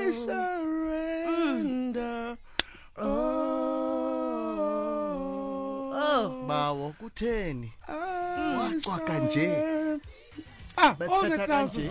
I surrender. Bawo kutheni? I Waqwaka nje. surrender. Ah, Bethetha all the kanje. thousands.